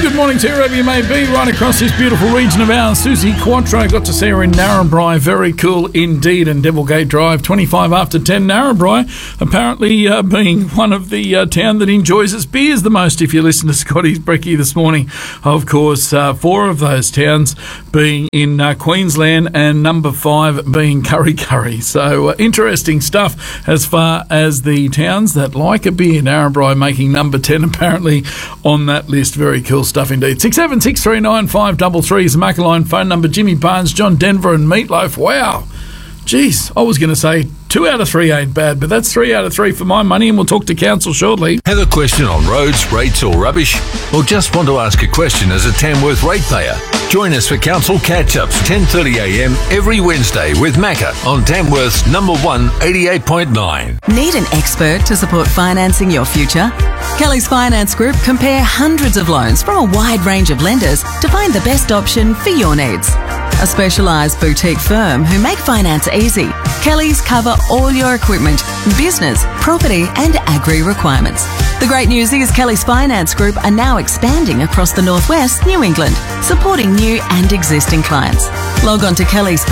Good morning to wherever you may be, right across this beautiful region of ours. Susie Quattro, got to see her in Narrabri. Very cool indeed. And Devilgate Drive, 25 after 10. Narrabri apparently being one of the town that enjoys its beers the most, if you listen to Scotty's Brekkie this morning. Of course, 4 of those towns being in Queensland and number 5 being Kurri. So interesting stuff as far as the towns that like a beer. Narrabri making number 10 apparently on that list. Very cool stuff indeed. 67639533 is the Maccaline phone number. Jimmy Barnes, John Denver and Meatloaf. Wow. Geez, I was going to say 2 out of 3 ain't bad, but that's 3 out of 3 for my money, and we'll talk to council shortly. Have a question on roads, rates or rubbish? Or just want to ask a question as a Tamworth ratepayer? Join us for Council Catch-Ups, 10:30am every Wednesday with Macca on Tamworth's number 1 88.9. Need an expert to support financing your future? Kelly's Finance Group compare hundreds of loans from a wide range of lenders to find the best option for your needs. A specialised boutique firm who make finance easy, Kelly's cover all your equipment, business, property and agri requirements. The great news is Kelly's Finance Group are now expanding across the Northwest, New England, supporting new and existing clients. Log on to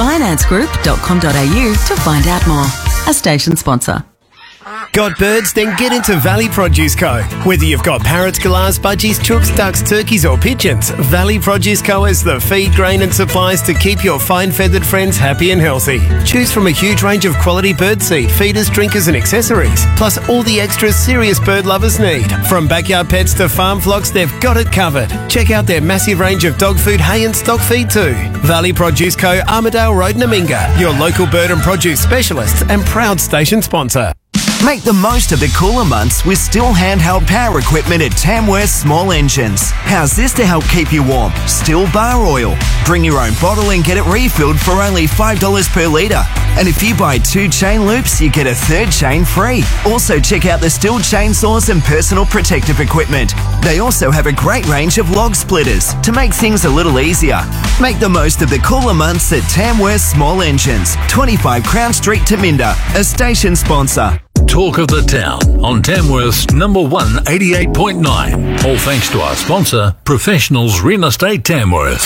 kellysfinancegroup.com.au to find out more. A station sponsor. Got birds? Then get into Valley Produce Co. Whether you've got parrots, galahs, budgies, chooks, ducks, turkeys or pigeons, Valley Produce Co. has the feed, grain and supplies to keep your fine-feathered friends happy and healthy. Choose from a huge range of quality bird seed, feeders, drinkers and accessories, plus all the extras serious bird lovers need. From backyard pets to farm flocks, they've got it covered. Check out their massive range of dog food, hay and stock feed too. Valley Produce Co. Armidale Road, Naminga, your local bird and produce specialists and proud station sponsor. Make the most of the cooler months with Stihl handheld power equipment at Tamworth Small Engines. How's this to help keep you warm? Stihl bar oil. Bring your own bottle and get it refilled for only $5 per litre. And if you buy 2 chain loops, you get a 3rd chain free. Also check out the Stihl chainsaws and personal protective equipment. They also have a great range of log splitters to make things a little easier. Make the most of the cooler months at Tamworth Small Engines, 25 Crown Street, Taminda, a station sponsor. Talk of the town on Tamworth's number 1 88.9. All thanks to our sponsor, Professionals Real Estate Tamworth.